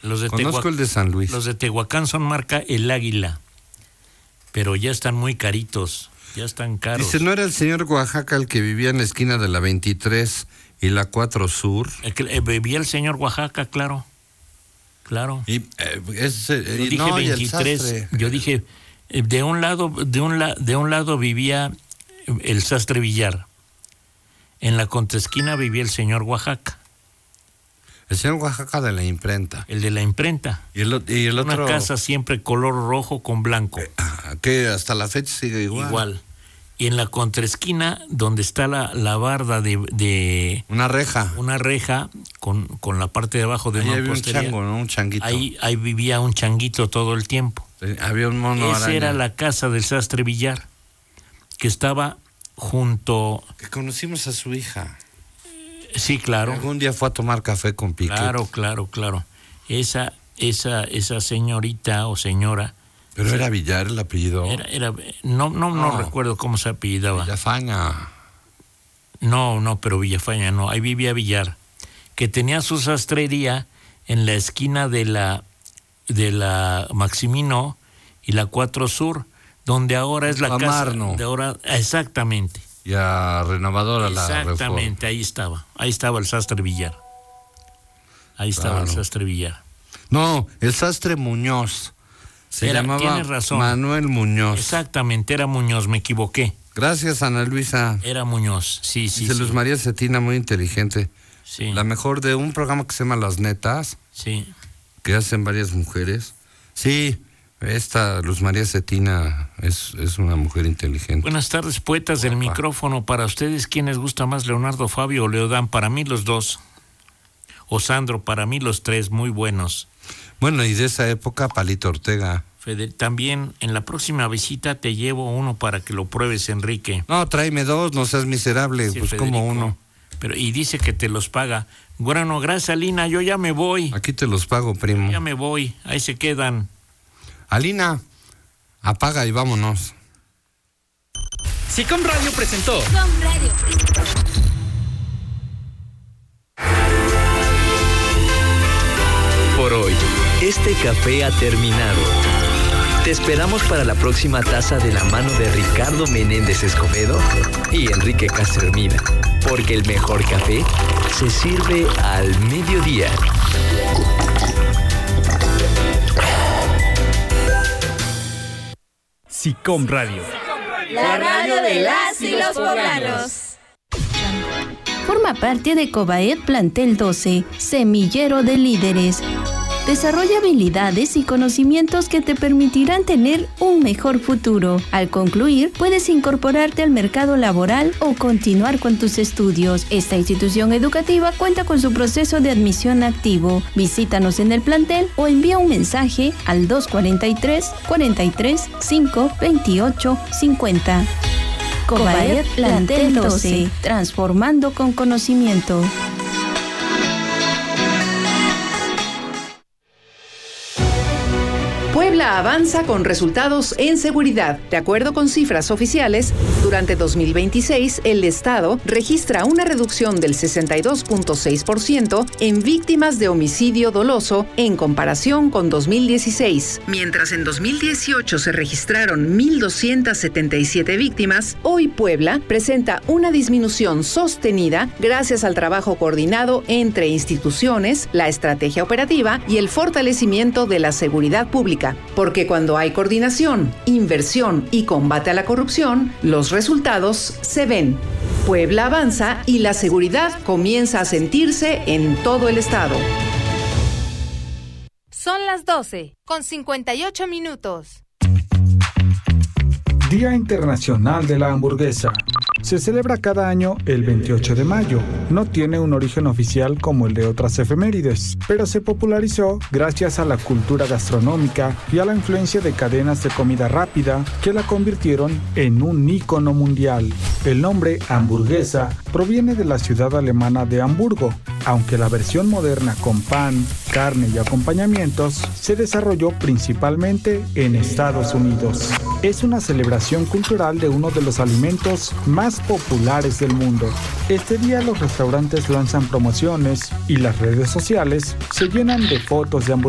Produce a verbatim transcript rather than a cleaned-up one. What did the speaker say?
Los de Conozco Tehuac- el de San Luis. Los de Tehuacán son marca El Águila, pero ya están muy caritos, ya están caros. Dice, ¿no era el señor Oaxaca el que vivía en la esquina de la veintitrés y la cuatro Sur? El que, eh, vivía el señor Oaxaca, claro, claro. Y, eh, es, eh, Yo dije no, y el veintitrés, sastre. yo dije, eh, de un lado, de un, la, de un lado vivía el sastre Villar, en la contraesquina vivía el señor Oaxaca. El señor Oaxaca de la imprenta. El de la imprenta. Y el, y el Una otro... casa siempre color rojo con blanco. Ah, que hasta la fecha sigue igual. Igual. Y en la contraesquina, donde está la, la barda de, de... Una reja. Una reja con, con la parte de abajo de Ahí una había un postería. chango, ¿no? Un changuito. Ahí, ahí vivía un changuito todo el tiempo. Sí, había un mono Esa araña. era la casa del sastre Villar, que estaba junto... Que conocimos a su hija. Sí, claro. Algún día fue a tomar café con Piquet. Claro, claro, claro. Esa, esa, esa señorita o señora... Pero era Villar el apellido. Era, era, no, no, no, No. recuerdo cómo se apellidaba. Villafaña. No, no, pero Villafaña no. Ahí vivía Villar, que tenía su sastrería en la esquina de la, de la Maximino y la cuatro Sur, donde ahora es la Amarno. casa. De ahora, exactamente. Y a Renovadora la Reforma. Exactamente, ahí estaba. Ahí estaba el sastre Villar. Ahí estaba Claro. el sastre Villar. No, el sastre Muñoz. Se Era- llamaba tienes razón. Manuel Muñoz. Exactamente, era Muñoz, me equivoqué. Gracias, Ana Luisa. Era Muñoz, sí, sí. Dice sí. Luz María Cetina, muy inteligente. Sí, La mejor de un programa que se llama Las Netas, sí. que hacen varias mujeres. Sí, esta Luz María Cetina es, es una mujer inteligente. Buenas tardes, poetas del Opa. micrófono. Para ustedes, ¿quién les gusta más, Leonardo, Fabio o Leodán? Para mí los dos. O Sandro, para mí los tres, muy buenos. Bueno, y de esa época, Palito Ortega. Fede, también en la próxima visita te llevo uno para que lo pruebes, Enrique. No, tráeme dos, no seas miserable, Sí, pues Federico. como uno. Pero, y dice que te los paga. Bueno, gracias, Alina, yo ya me voy. Aquí te los pago, primo. Ya me voy, ahí se quedan. Alina, apaga y vámonos. Sicom Radio presentó Sicom Radio presentó. Por hoy, este café ha terminado. Te esperamos para la próxima taza de la mano de Ricardo Menéndez Escobedo y Enrique Castro Hermida, porque el mejor café se sirve al mediodía. Sicom Radio. La radio de las y los poblanos. Forma parte de Cobaet Plantel doce, semillero de líderes. Desarrolla habilidades y conocimientos que te permitirán tener un mejor futuro. Al concluir, puedes incorporarte al mercado laboral o continuar con tus estudios. Esta institución educativa cuenta con su proceso de admisión activo. Visítanos en el plantel o envía un mensaje al dos cuatro tres, cuatro tres, cinco, veintiocho, cincuenta. Cobaet Plantel doce, transformando con conocimiento. Puebla avanza con resultados en seguridad. De acuerdo con cifras oficiales, durante dos mil veintiséis, el Estado registra una reducción del sesenta y dos punto seis por ciento en víctimas de homicidio doloso en comparación con dos mil dieciséis. Mientras en dos mil dieciocho se registraron mil doscientas setenta y siete víctimas, hoy Puebla presenta una disminución sostenida gracias al trabajo coordinado entre instituciones, la estrategia operativa y el fortalecimiento de la seguridad pública. Porque cuando hay coordinación, inversión y combate a la corrupción, los resultados se ven. Puebla avanza y la seguridad comienza a sentirse en todo el estado. Son las doce, con cincuenta y ocho minutos. Día Internacional de la Hamburguesa. Se celebra cada año el veintiocho de mayo. No tiene un origen oficial como el de otras efemérides, pero se popularizó gracias a la cultura gastronómica y a la influencia de cadenas de comida rápida que la convirtieron en un ícono mundial. El nombre hamburguesa proviene de la ciudad alemana de Hamburgo, aunque la versión moderna con pan, carne y acompañamientos se desarrolló principalmente en Estados Unidos. Es una celebración cultural de uno de los alimentos más populares del mundo. Este día los restaurantes lanzan promociones y las redes sociales se llenan de fotos de hamburguesas